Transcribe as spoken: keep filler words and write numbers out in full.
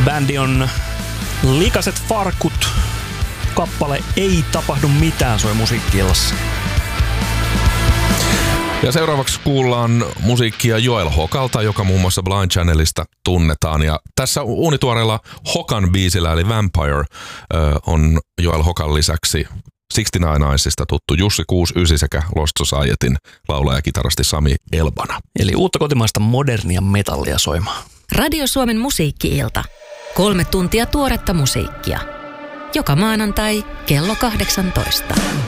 Bändi on Likaset farkut. Kappale Ei tapahdu mitään soi Musiikki-illassa. Ja seuraavaksi kuullaan musiikkia Joel Hokalta, joka muun muassa Blind Channelista tunnetaan. Ja tässä uunituoreella Hokan biisillä, eli Vampire, on Joel Hokan lisäksi kuusikymmentäyhdeksän Eyesista tuttu Jussi kuusikymmentäyhdeksän sekä Lost Societyn laulaja ja kitaristi Sami Elbana. Eli uutta kotimaista modernia metallia soimaan. Radio Suomen Musiikki-ilta. Kolme tuntia tuoretta musiikkia. Joka maanantai kello kahdeksantoista.